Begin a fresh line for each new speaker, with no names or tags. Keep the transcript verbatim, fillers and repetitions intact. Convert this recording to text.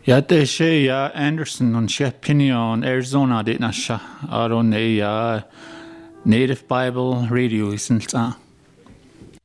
Ja, det er ja Anderson on Shepinion, Arizona, det er nasha, Aron ja Native Bible Radio, isn't it?